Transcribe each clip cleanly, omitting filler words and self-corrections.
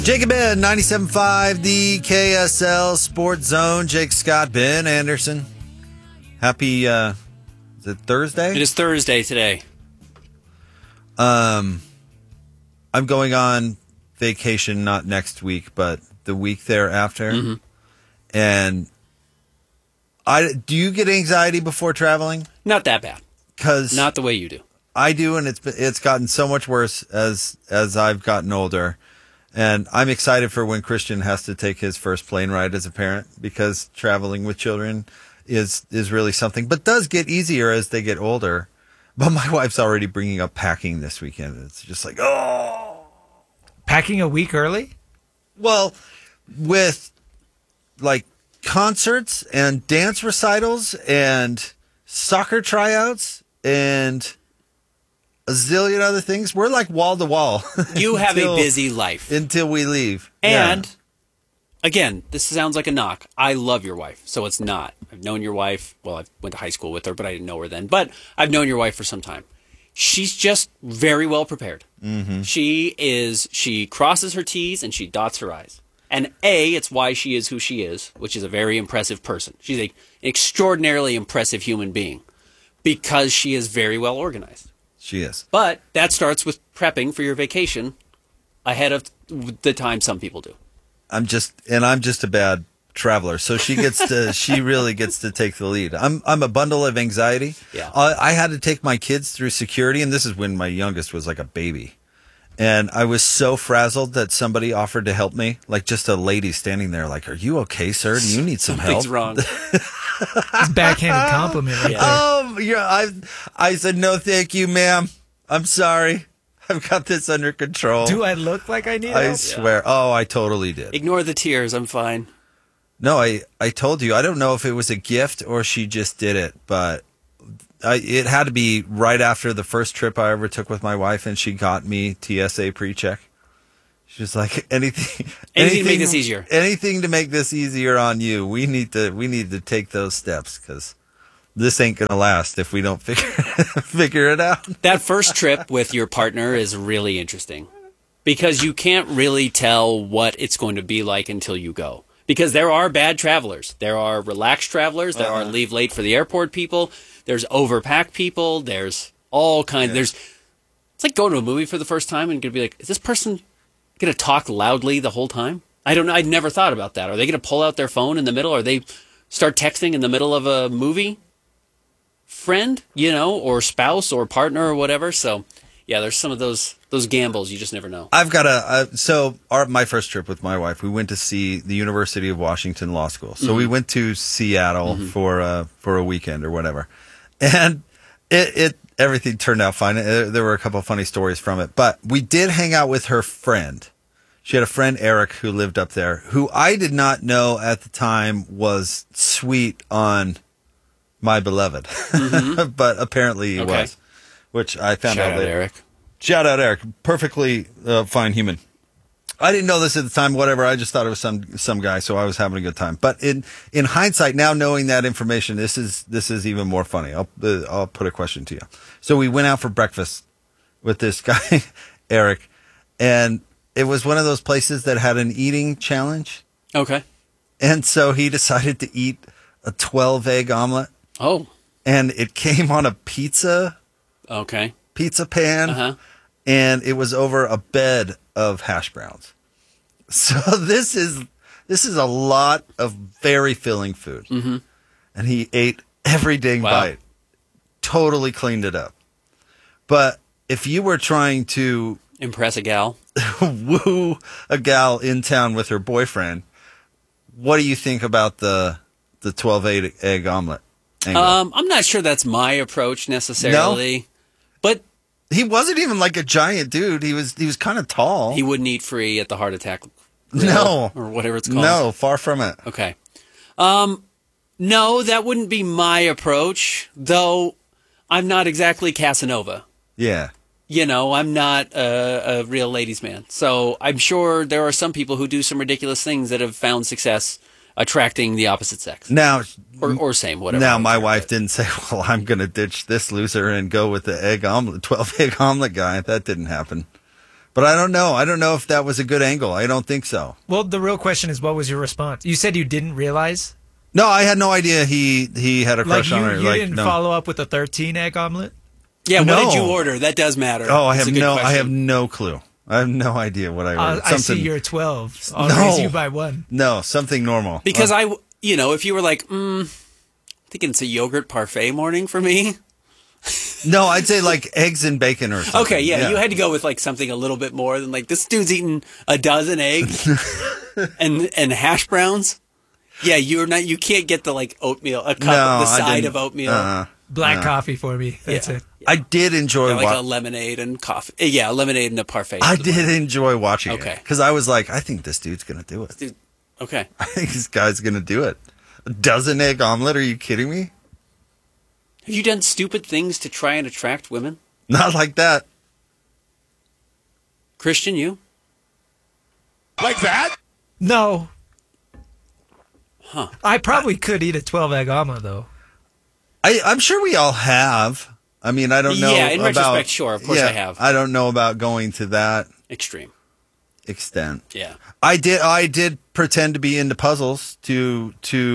Jake and Ben, 97.5, the KSL Sports Zone. Jake Scott, Ben Anderson. Happy, is it Thursday? It is Thursday today. I'm going on vacation, not next week, but the week thereafter. Mm-hmm. And do you get anxiety before traveling? Not that bad. Because not the way you do. I do, and it's gotten so much worse as I've gotten older. And I'm excited for when Christian has to take his first plane ride as a parent, because traveling with children is really something, but does get easier as they get older. But my wife's already bringing up packing this weekend. It's just like, oh. Packing a week early? Well, with like concerts and dance recitals and soccer tryouts and a zillion other things, we're like wall to wall. You have a busy life. Until we leave. And, again, this sounds like a knock. I love your wife, so it's not. I've known your wife. Well, I went to high school with her, but I didn't know her then. But I've known your wife for some time. She's just very well prepared. Mm-hmm. She crosses her T's and she dots her I's. And it's why she is who she is, which is a very impressive person. She's an extraordinarily impressive human being because she is very well organized. She is. But that starts with prepping for your vacation ahead of the time some people do. I'm just a bad traveler, so she really gets to take the lead. I'm a bundle of anxiety. Yeah. I had to take my kids through security, and this is when my youngest was like a baby. And I was so frazzled that somebody offered to help me, like just a lady standing there like, "Are you okay, sir? Do you need some help?" Something's wrong. It's backhanded compliment right there. Oh, yeah. I said, "No, thank you, ma'am. I'm sorry. I've got this under control." Do I look like I need I help? swear. Yeah. Oh, I totally did. Ignore the tears. I'm fine. No, I told you. I don't know if it was a gift or she just did it, but it had to be right after the first trip I ever took with my wife, and she got me TSA pre-check. She was like, anything to make this easier. Anything to make this easier on you. We need to take those steps, because this ain't gonna last if we don't figure it out. That first trip with your partner is really interesting because you can't really tell what it's going to be like until you go. Because there are bad travelers. There are relaxed travelers. There are leave late for the airport people. There's overpack people. There's all kinds. Yeah. It's like going to a movie for the first time and going to be like, is this person going to talk loudly the whole time? I don't know. I'd never thought about that. Are they going to pull out their phone in the middle? Or they start texting in the middle of a movie? Friend, or spouse or partner or whatever. So, yeah, there's some of those gambles. You just never know. I've got my first trip with my wife, we went to see the University of Washington Law School. So we went to Seattle for a weekend or whatever. And everything turned out fine. There were a couple of funny stories from it, but we did hang out with her friend. She had a friend, Eric, who lived up there, who I did not know at the time was sweet on my beloved, but apparently he was, which I found out later. Eric. Shout out, Eric. Perfectly fine human. I didn't know this at the time, whatever. I just thought it was some guy, so I was having a good time. But in hindsight, now knowing that information, this is even more funny. I'll put a question to you. So we went out for breakfast with this guy, Eric, and it was one of those places that had an eating challenge. Okay. And so he decided to eat a 12-egg omelet. Oh. And it came on a pizza. Okay. Pizza pan, and it was over a bed of hash browns. So this is a lot of very filling food, and he ate every dang bite. Totally cleaned it up. But if you were trying to impress a gal, woo a gal in town with her boyfriend, what do you think about the 12-egg omelet angle? I'm not sure that's my approach necessarily. No? But he wasn't even like a giant dude. He was kind of tall. He wouldn't eat free at the Heart Attack Grill, no, or whatever it's called. No, far from it. Okay. No, that wouldn't be my approach, though I'm not exactly Casanova. Yeah. I'm not a real ladies' man. So I'm sure there are some people who do some ridiculous things that have found success attracting the opposite sex. Now, or same, whatever. Now, my wife didn't say, well, I'm going to ditch this loser and go with the 12-egg omelet guy. That didn't happen. But I don't know. I don't know if that was a good angle. I don't think so. Well, the real question is, what was your response? You said you didn't realize? No, I had no idea he had a crush on her. You didn't follow up with a 13 egg omelet? Yeah, No. what did you order? That does matter. Oh, I That's have a good no question. clue. I have no idea what I ordered. I see you're 12. I'll No. raise you by one. No, something normal. Because if you were like, thinking it's a yogurt parfait morning for me. No, I'd say like eggs and bacon or something. Okay, yeah, you had to go with like something a little bit more than like this dude's eating a dozen eggs and hash browns. Yeah, you can't get the like oatmeal, a cup, the side of oatmeal. Black coffee for me. That's it. I did enjoy Like a lemonade and coffee. Yeah, a lemonade and a parfait. I did enjoy watching it. Okay. Because I was like, I think this dude's going to do it. Dude, okay. I think this guy's going to do it. A dozen egg omelet? Are you kidding me? Have you done stupid things to try and attract women? Not like that. Christian, you? Like that? No. Huh. I probably could eat a 12 egg omelet, though. I'm sure we all have. I mean, I don't know. Yeah, in about, retrospect, sure. Of course I have. I don't know about going to that Extreme. extent. Yeah. I did pretend to be into puzzles to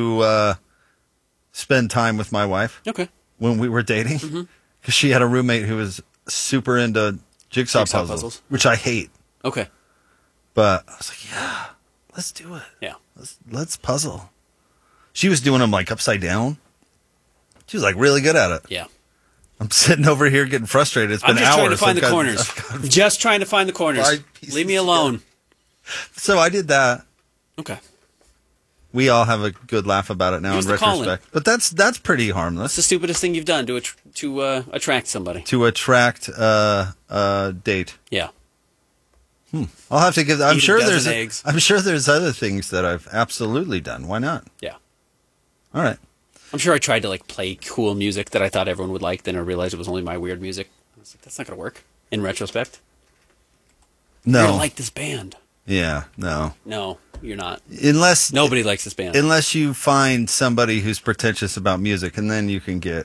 spend time with my wife Okay. when we were dating. Because she had a roommate who was super into jigsaw puzzles, which I hate. Okay. But I was like, yeah, let's do it. Yeah. Let's puzzle. She was doing them like upside down. She was like really good at it. Yeah. I'm sitting over here getting frustrated. It's been I'm just hours. trying to find the I've corners. Just trying to find the corners. Leave me alone. So I did that. Okay. We all have a good laugh about it now Use in the call-in. retrospect. But that's pretty What's harmless the stupidest thing you've done to attract somebody? to attract a date. Yeah. I'll have to give. I'm Eat a sure dozen there's. eggs. I'm sure there's other things that I've absolutely done. Why not? Yeah. All right. I'm sure I tried to like play cool music that I thought everyone would like, then I realized it was only my weird music. I was like, that's not going to work in retrospect. No. You're going to like this band. Yeah. No. No, you're not. Unless Nobody likes this band. unless you find somebody who's pretentious about music, and then you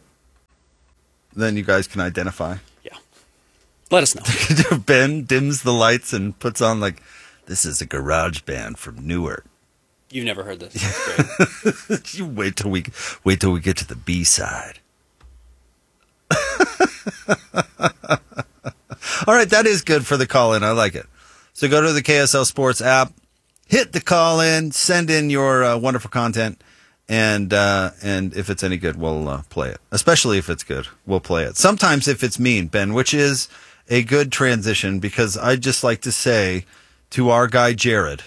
guys can identify. Yeah. Let us know. Ben dims the lights and puts on like, this is a garage band from Newark. You've never heard this. That's great. You wait till we get to the B side. All right, that is good for the call in. I like it. So go to the KSL Sports app, hit the call in, send in your wonderful content, and if it's any good, we'll play it. Especially if it's good, we'll play it. Sometimes if it's mean, Ben, which is a good transition, because I'd just like to say to our guy Jared,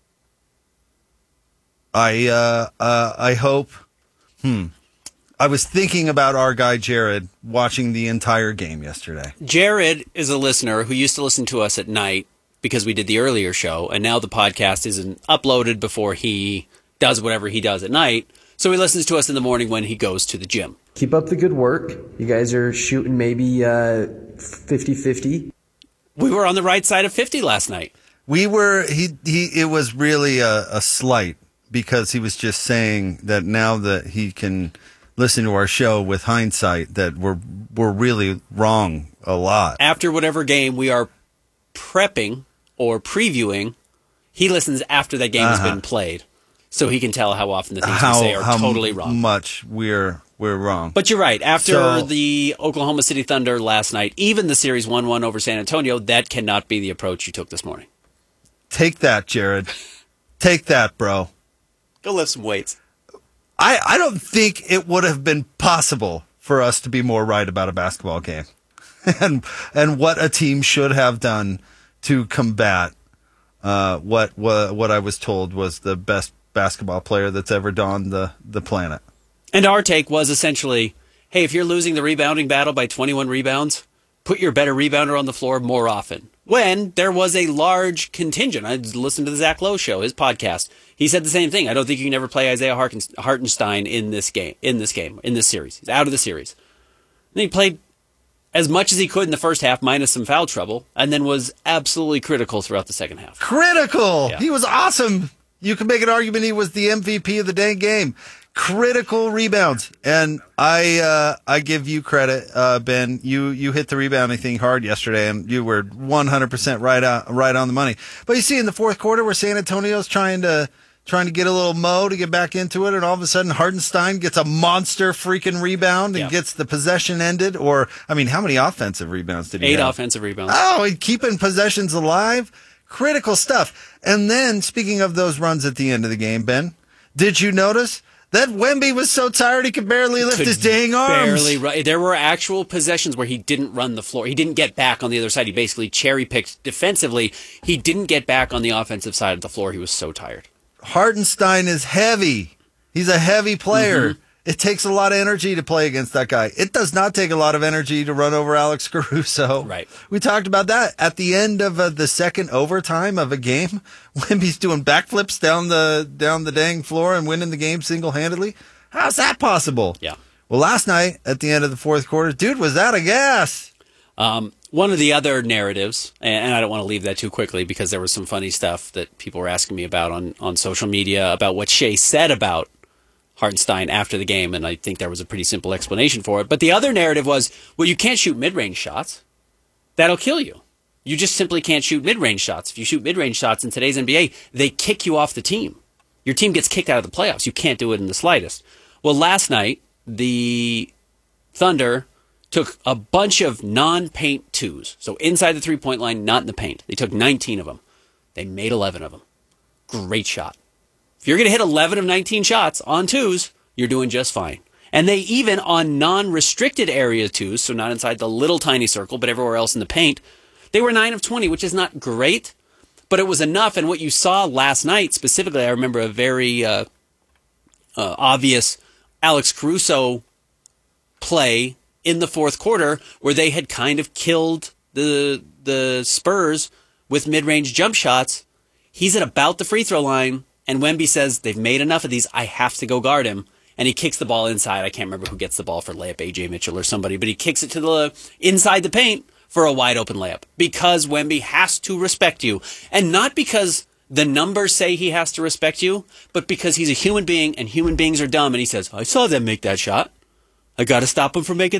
I hope. I was thinking about our guy Jared watching the entire game yesterday. Jared is a listener who used to listen to us at night because we did the earlier show, and now the podcast isn't uploaded before he does whatever he does at night. So he listens to us in the morning when he goes to the gym. Keep up the good work. You guys are shooting maybe 50-50. We were on the right side of 50 last night. We were. It was really a slight, because he was just saying that now that he can listen to our show with hindsight, that we're really wrong a lot. After whatever game we are prepping or previewing, he listens after that game has been played, so he can tell how often the things we say are totally wrong. Much we're wrong. But you're right. After the Oklahoma City Thunder last night, even the series 1-1 over San Antonio, that cannot be the approach you took this morning. Take that, Jared. Take that, bro. Go lift some weights. I don't think it would have been possible for us to be more right about a basketball game and what a team should have done to combat what I was told was the best basketball player that's ever donned the planet. And our take was essentially, hey, if you're losing the rebounding battle by 21 rebounds, put your better rebounder on the floor more often. When there was a large contingent. I listened to the Zach Lowe show, his podcast. He said the same thing. I don't think you can ever play Isaiah Hartenstein in this series. He's out of the series. And he played as much as he could in the first half, minus some foul trouble, and then was absolutely critical throughout the second half. Critical! Yeah. He was awesome. You can make an argument he was the MVP of the dang game. critical rebounds. And I give you credit, Ben. You hit the rebounding thing hard yesterday, and you were 100% right on the money. But you see, in the fourth quarter, where San Antonio's trying to get a little mo to get back into it, and all of a sudden Hartenstein gets a monster freaking rebound and gets the possession ended. Or, I mean, how many offensive rebounds did he have? 8 offensive rebounds. Oh, keeping possessions alive. Critical stuff. And then, speaking of those runs at the end of the game, Ben, did you notice that Wemby was so tired he could barely lift his dang arms? Barely run. There were actual possessions where he didn't run the floor. He didn't get back on the other side. He basically cherry-picked defensively. He didn't get back on the offensive side of the floor. He was so tired. Hartenstein is heavy. He's a heavy player. Mm-hmm. It takes a lot of energy to play against that guy. It does not take a lot of energy to run over Alex Caruso. Right. We talked about that at the end of the second overtime of a game. Wemby's doing backflips down the dang floor and winning the game single-handedly. How's that possible? Yeah. Well, last night at the end of the fourth quarter, dude was out of gas. One of the other narratives, and I don't want to leave that too quickly because there was some funny stuff that people were asking me about on social media about what Shea said about Hartenstein after the game, and I think there was a pretty simple explanation for it. But the other narrative was, well, you can't shoot mid-range shots. That'll kill you. You just simply can't shoot mid-range shots. If you shoot mid-range shots in today's NBA, they kick you off the team. Your team gets kicked out of the playoffs. You can't do it in the slightest. Well, last night, the Thunder took a bunch of non-paint twos. So inside the three-point line, not in the paint. They took 19 of them. They made 11 of them. Great shot. If you're going to hit 11 of 19 shots on twos, you're doing just fine. And they even on non-restricted area twos, so not inside the little tiny circle, but everywhere else in the paint, they were 9 of 20, which is not great, but it was enough. And what you saw last night, specifically, I remember a very obvious Alex Caruso play in the fourth quarter where they had kind of killed the Spurs with mid-range jump shots. He's at about the free throw line, and Wemby says, they've made enough of these, I have to go guard him. And he kicks the ball inside. I can't remember who gets the ball for layup, A.J. Mitchell or somebody, but he kicks it to the inside the paint for a wide open layup because Wemby has to respect you. And not because the numbers say he has to respect you, but because he's a human being and human beings are dumb. And he says, I saw them make that shot. I got to stop him from making